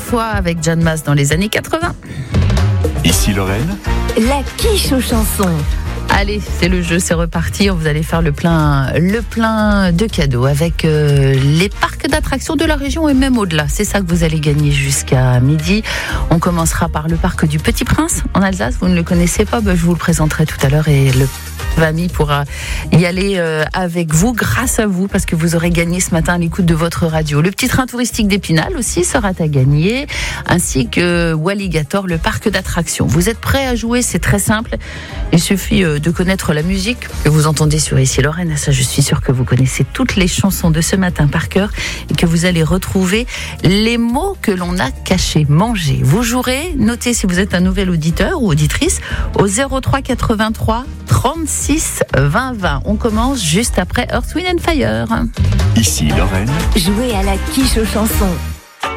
fois avec John Masse dans les années 80. Ici Lorraine. La quiche aux chansons. Allez, c'est le jeu, c'est reparti. Vous allez faire le plein de cadeaux avec les parcs d'attractions de la région et même au-delà. C'est ça que vous allez gagner jusqu'à midi. On commencera par le parc du Petit Prince en Alsace. Vous ne le connaissez pas, je vous le présenterai tout à l'heure et le famille pourra y aller avec vous, grâce à vous, parce que vous aurez gagné ce matin à l'écoute de votre radio. Le petit train touristique d'Épinal aussi sera à gagner, ainsi que Walligator, le parc d'attractions. Vous êtes prêts à jouer? C'est très simple. Il suffit de connaître la musique que vous entendez sur Ici Lorraine. Ça, je suis sûre que vous connaissez toutes les chansons de ce matin par cœur et que vous allez retrouver les mots que l'on a cachés. Manger. Vous jouerez, notez si vous êtes un nouvel auditeur ou auditrice, au 03 83 36 20 20. On commence juste après Earth, Wind & Fire. Ici Lorraine. Jouez à la quiche aux chansons.